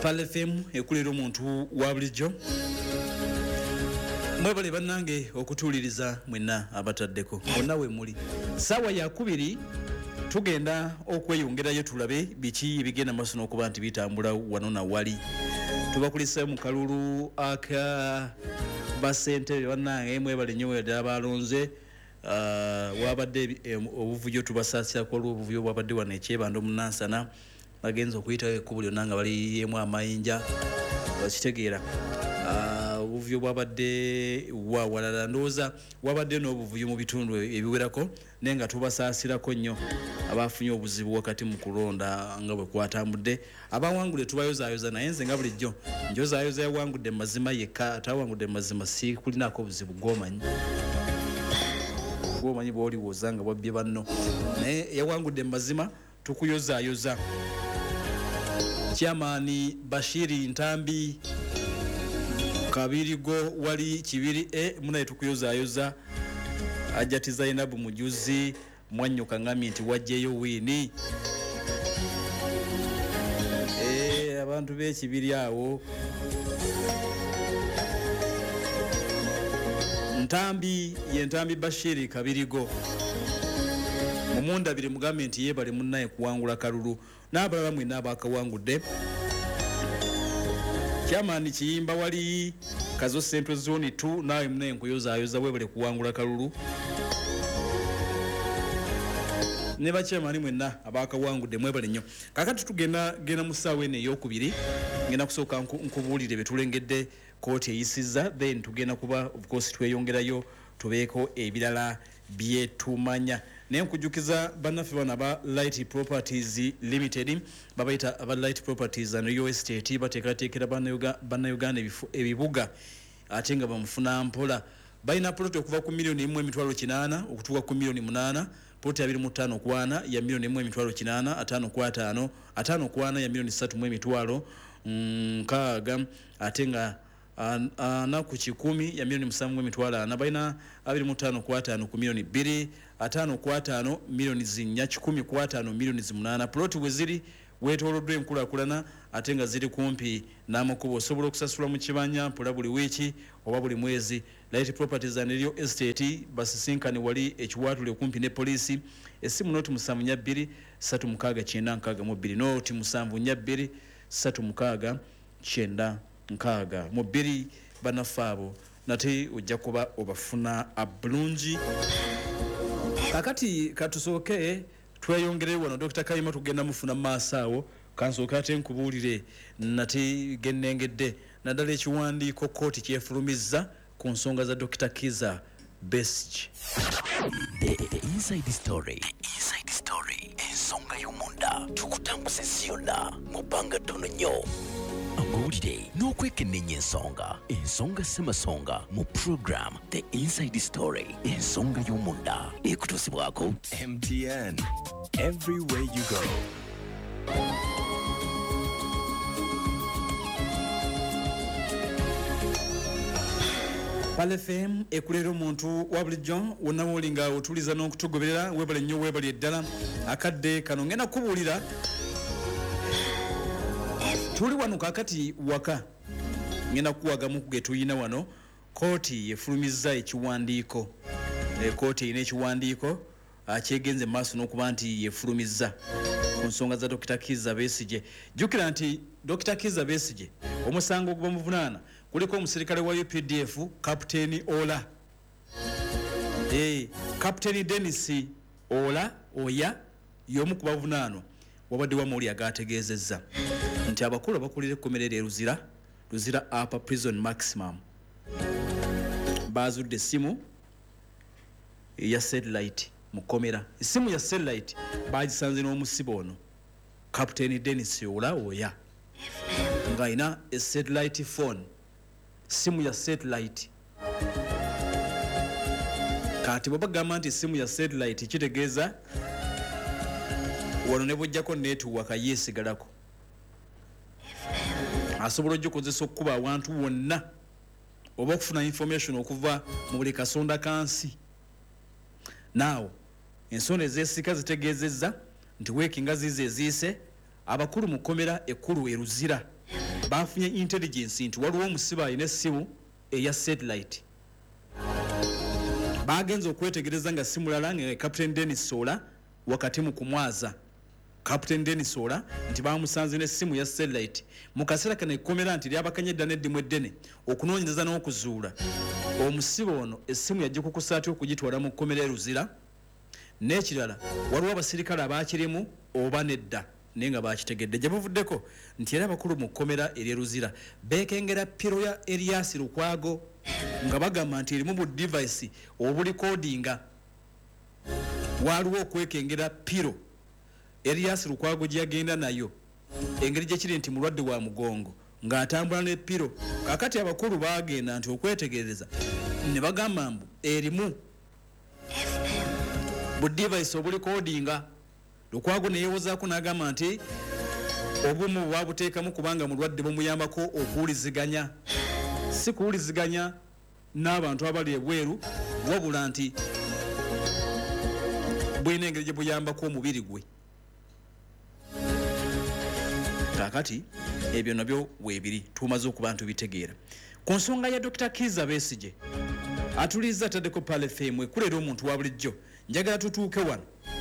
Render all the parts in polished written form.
Pale FM ekulira omuntu wa bulijjo mwebale bannange okutuliriza mwenna abataddeko bonna we muli sawa ya 2 tugenda okweyongerayo tulabe biki ebigenda maaso n'okuba nti bitambula wano na wali tubakulisa mu kalulu aka basentebe bannange mwebale nnyo ddala balonze wabadde obuvuyo tubasaasira kwa obuvuyo bwabadde wano ekyebando munansana bagenza okuyita ekkubo lyonna nga bali yemu amayinja bakitegeera obuvuyo bwabadde walala ndowooza wabadde n'obuvuyo mu bitundu ebiwerako naye nga tubasaasirako nnyo abafunye obuzibu wakati mu kulonda nga bwe kwatambudde abawangudde tubayozaayoza naye nze nga bulijjo njozaayoza yawangudde mu mazima yekka atawangudde mu mazima si kulinako obuzibu gwomanyi bw'oliwooza nga bwabbye banno naye yawangudde mu mazima tukuyozaayoza Chairman Bashiri Ntambi Kabirigo wali kibiri munaye tukuyozaayoza Ajati Zainabu Mujuzi Mwanyuka ngami nti wajjeyo wini abantu b'ekibiri awo Ntambi ye Ntambi Bashiri Kabirigo mumunda biri mugambe nti yebale munnaye kuwangula kalulu n'abalala mwena abakawangudde Chairman Kiyimba wali Kazo Central Zone 2 nawe munnaye nkuyozaayoza webale kuwangula kalulu ne ba chairman mwena abakawangudde mwebale nnyo kakati tugenda mu ssaawa eno ey'okubiri ngenda kusooka nkubuulire betulengedde kooti eyisizza then tugenda kuba of course tweyongerayo tubeeko ebirala byetumanya naye nkujjukiza bannaffe bano aba Light Properties Limited babayita aba Light Properties and Real Estate bateekateekera bannayuganda ebibuga ate nga bamufuna mpola balina ploti okuva ku $1,800,000 okutuuka ku $8,000,000 ploti 25 kwana ya $1,800,000 5 kwana ya $3,300,000 ate nga na ku 10 ya $7,400,000 balina 25 kwatano ku $2,000,000 5 kwatano $4,000,000 10 kwatano $8,000,000 ploti we ziri wetoloddwa enkulakulana ate nga ziri kumpi n'amakubo osobola okusasula mu kibanja mpola buli wiiki oba buli mwezi Light Properties and Real Estate basisinkane wali ekiwatule kumpi ne poliisi essimu noti 742 3692 noti 742 3692 mubiri banafaabo nate ojja kuba obafuna abulungi kakati katusooke tweyongere wano Dr. Kayima tugenda mufuna maasawo kansooka ate nkubuulire nate gennengedde naddala ekiwandiiko kooti kyefulumizza ku nsonga za Dr. Kizza Besigye. The inside story ensonga y'omunda tukutambuza yonna mu bbanga ttono nnyo amawulire n'okwekenneenya ensonga ssemasonga mu program The Inside Story ensonga y'omunda ekutuusibwako MTN everywhere you go. Pale FM ekulera omuntu wa bulijjo wonna wolinga otuliza n'okutugoberera webale nnyo webale eddala akadde kano ngenda kubuulira tuli wano kakati waka ngenda kuwagamu ge tuyina wano kooti yefulumizza ekiwandiiko kooti erina ekiwandiiko akyegenze maaso n'okuba nti yefulumizza ku nsonga za Dr. Kizza Besigye jjukira nti Dr. Kizza Besigye omusango ogwamuvunaana kuliko omuserikale wa UPDF Captain Ola Captain Dennis Oya y'omu ku bavunaanwa wabadde wamawulire agategeezezza nti abakulu abakulira ekkomerero Luzira Upper Prison Maximum bazudde essimu ya satellite mu kkomera essimu ya satellite bagisanze n'omusibo ono Captain Dennis Oya nga alina satellite phone simu ya satellite kati baba gamba nti simu ya satellite kitegeeza wano ne bojjako network yeesigalako asobola ojja okozesa okuba awantu wonna oba okufuna information okuva mu buli kasonda kansi naawo ensonda ezeesika zitegeezezza nti weeki nga zize eziise abakulu mu kkomera ekkulu Luzira bafunye intelligence nti waliwo omusibe alina essimu eya satellite. Bagenza okwetegereza nga simulala nga Captain Dennis Sola wakati mu kumwaza. Captain Dennis Sola nti bamusanze n'essimu ya satellite mu kaseera kano ekkomera nti lyabakanyedda n'eddimu eddene okunoonyereza n'okuzuula omusibe ono essimu yajja kukusaati okugitwala mu kkomera eruzira, n'ekirala waliwo abasirikale abaakirimu oba nedda naye nga bakitegedde. Gye buvuddeko nti era abakulu mu kkomera eryeruzira beekengera piro ya Elias Lukwago nga bagamba nti erimu bu device obulikodinga. Waliwo okwekengera piro Elias Lukwago gye yagenda nayo engeri gye kiri nti mulwadde wa mugongo ng'atambula ne piro. Kakati abakulu baagenda nti okwetegereza ne bagamba mbu erimu bu device obulikodinga. Lukwago ne yeewozaako n'agamba nti obumu bwabuteekamu kubanga mulwadde bumuyambako okuwuliziganya, si kuwuliziganya n'abantu abali ebweru wabula nti bwina engeri gye buyambako omubiri gwe. Kakati ebyo nabyo weebiri tumaze okuba ntubitegeera. Ku nsonga ya Dr. Kizza Besigye atuliza ataddeko Pale FM ekulera omuntu wa bulijjo, njagala tutuuke wano.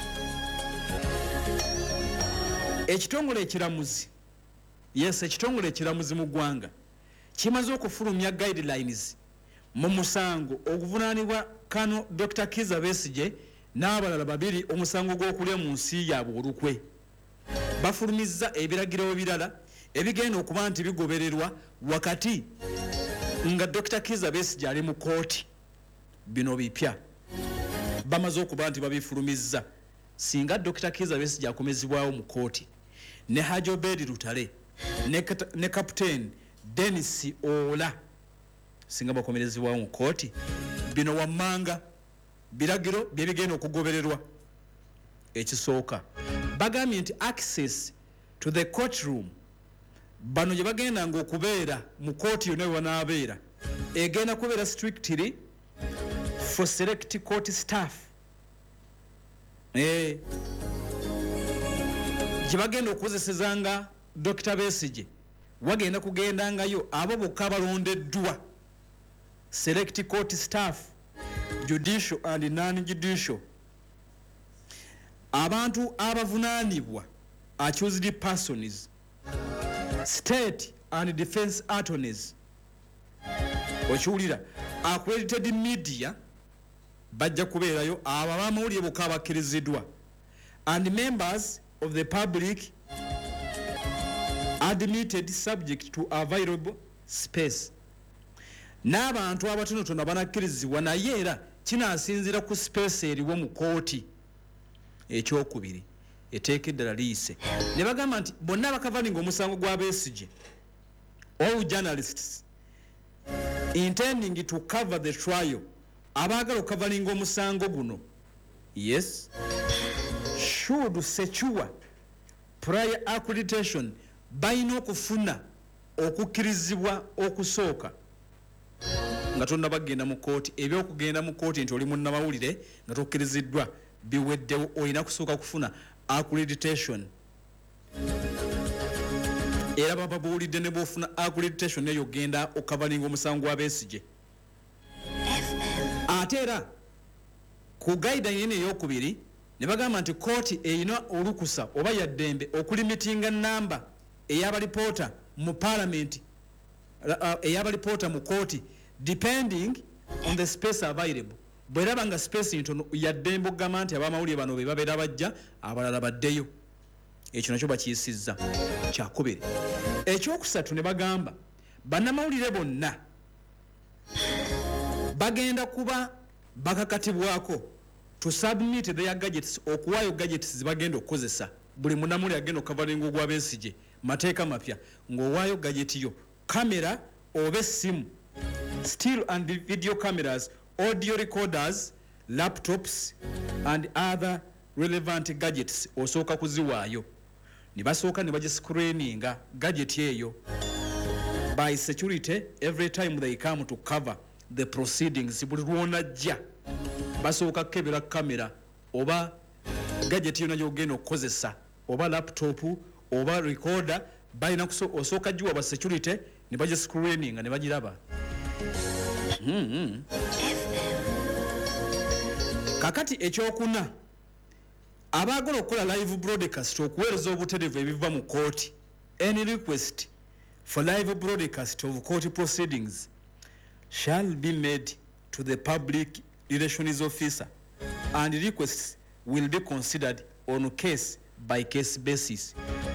Ekitongole ekiramuzi, yes, ekitongole ekiramuzi mu ggwanga kimaze okufulumya guidelines mu musango okuvunaanibwa kano Dr. Kizza Besigye n'abalala babiri omusango gw'okulya mu nsi yaabwe olukwe. Bafulumizza ebiragiro ebirala ebigenda okuba nti bigobererwa wakati nga Dr. Kizza Besigye ali mu kooti. Bino bipya bamaze okuba nti babifulumizza. Singa Dr. Kizza Besigye akomezibwawo mu kooti ne Haji Obedi Lutale ne Captain Dennis Ola singa bakomerezibwawo mu kooti, bino wammanga biragiro bye bigenda okugobererwa. Ekisooka bagambye nti access to the courtroom bano gye bagenda ng'okubeera mu kooti yonna we banaabeera egenda kubeera strictly for select court staff. Gye bagenda okukozesezanga Dr. Besigye wagenda kugendangayo abo bokka abalondeddwa select court staff, judicial and non-judicial. Abantu abavunaanibwa accused persons, state and defense attorneys. Okiwulira accredited media bajja kubeerayo abo abamawulire bokka abakkiriziddwa, and members of the public admitted subject to available space. N'abantu abatonotono abanakkirizibwa naye era kinaasinziira ku space eriwo mu kooti. Ekyokubiri eteeka eddala liise ne bagamba nti bonna abakavalinga omusango gwa Besigye, all journalists intending to cover the trial, abaagala okukavalinga omusango guno, yes, should secure prior accreditation. Balina okufuna okukkirizibwa okusooka nga tonna bagenda mu kooti. Ebyokugenda mu kooti nti oli munnamawulire nga tokkiriziddwa biweddewo, olina kusooka kufuna accreditation. Era baba buwulidde ne bwofuna accreditation eyo genda okukavalinga omusango wa Besigye. Ate era ku guideline ey'okubiri ne bagamba nti kooti erina olukusa oba yaddembe okulimitinga namba ey'abalipoota mu parliament, ey'abalipoota mu kooti depending on the space available. Bweraba nga space ntono yaddembe okugamba nti abamawulire bano be babeera bajja, abalala baddeyo. Ekyo nakyo bakiyisizza. Kyakubiri. Ekyokusatu ne bagamba bannamawulire bonna bagenda kuba bakakatibwako to submit their gadgets, okuwaayo gadgets zibagenda okukozesa. Buli munnamawulire agenda okukavalinga ogwa Besigye mateeka mapya ng'owaayo gadget yo, kamera oba essimu, still and video cameras, audio recorders, laptops and other relevant gadgets osooka kuziwaayo. Ne basooka ne bagiscreeninga gadget eyo by security every time they come to cover the proceedings. Buli lwonajja basooka kukebera kamera oba gadget yonna gy'ogenda okukozesa, oba laptop oba recorder balina osooka giwa ba security ne baje screening ne bagiraba. Kakati ekyokuna abaagala okukola live broadcast okuweereza obutereevu ebiva mu kooti, any request for live broadcast of court proceedings shall be made to the public relations officer and requests will be considered on case by case basis.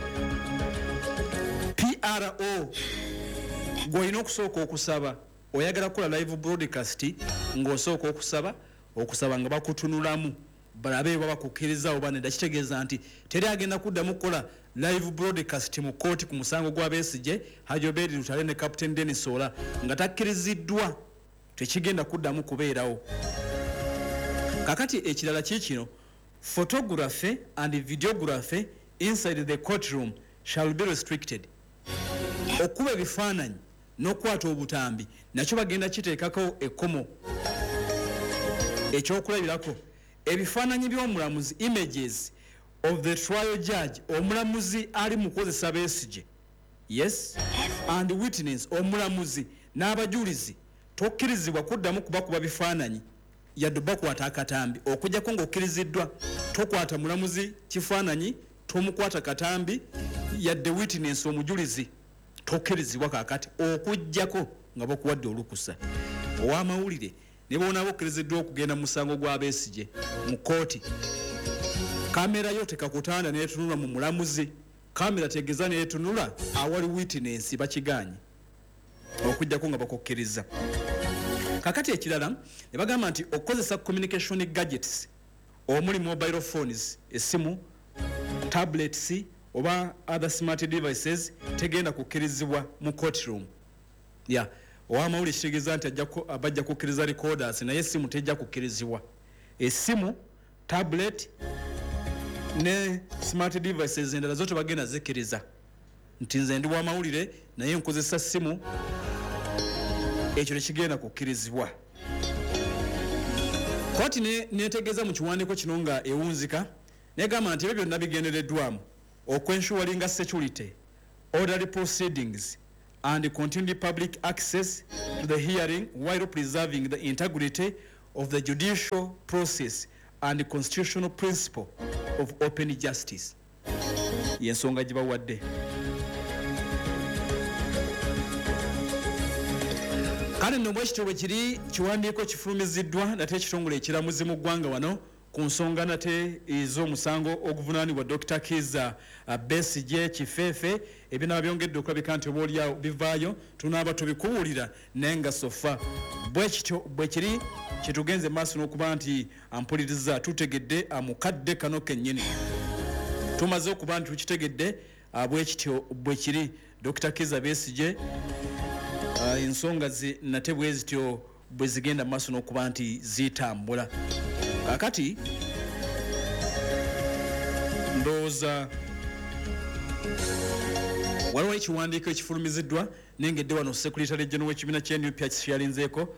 PRO gwolina okusooka okusaba oyagala kukola live broadcast ng'osooka okusaba nga bakutunulamu balabe baba kukkiriza oba nedda, kitegeeza nti teri agenda kuddamu kukola live broadcast mu kooti ku musango gwa Besigye, Haji Obedi Lutale ne Captain Dennis Ola nga takkiriziddwa, tekigenda kuddamu kubeerawo. Kakati ekirala kikino, photography and videography inside the courtroom shall be restricted. Okuba ebifaananyi n'okwata obutambi nakyo bagenda kiteekako ekkomo. Ekyokulabirako ebifaananyi by'omulamuzi, images of the trial judge, omulamuzi ali mu kukozesa Besigye, yes, and witness, omulamuzi n'abajulizi tokkirizibwa kuddamu kubakuba bifaananyi yadde bakwata akatambi. Okujjako ng'okkiriziddwa tokwata mulamuzi kifaananyi, tomukwata katambi yadde witness omujulizi tokkirizibwa kakati, okujjako nga bakuwadde olukusa. Ow'amawulire ne boona bokkiriziddwa okugenda mu musango gwa Besigye mu kooti, kamera yo tekakutanda neetunula mu mulamuzi, kamera tegeeza neetunula awali witness, bakiganye okujjako nga bakokkiriza. Kakati ekirala ne bagamba nti okukozesa communication gadgets omuli mobile phones, essimu, tablets oba other smart devices tegenda kukkirizibwa mu courtroom. Ow'amawulire kitegeeza nti abajja kukkiriza recorders naye essimu tejja kukkirizibwa. Essimu, tablet ne smart devices endala zo tebagenda zikkiriza. Nti nze ndi w'amawulire naye nkozesa ssimu, ekyo tekigenda kukkirizibwa. Kooti neetegeeza mu kiwandiiko kino nga ewunzika negamba nti ebyo byonna bigendereddwamu okwensuwalinga security, orderly proceedings and continued public access to the hearing while preserving the integrity of the judicial process and the constitutional principle of open justice. Yensonga gibawadde. Kale nno bwekityo bwe kiri kiwandiiko kifulumiziddwa nate ekitongole ekiramuzi mu ggwanga wano ku nsonga nate ez'omusango oguvunaanibwa Dr. Kizza Besigye Kifeefe, ebinaaba byongedde okulabika nti obaolyawo bivaayo tunaaba tubikuwulira naye nga sofa. Bwekityo bwe kiri kyetugenze maaso n'okuba nti ampuliriza tutegedde amukadde kano kennyini, tumaze okuba nti tukitegedde bwekityo bwe kiri Dr. Kizza Besigye. Ensonga nate bwe zityo bwe zigenda maaso n'okuba nti zitambula. Kakati ndowooza waliwo ekiwandiiko ekifulumiziddwa nengedde wano Secretary General w'ekibiina ky'NUP yakishalinzeeko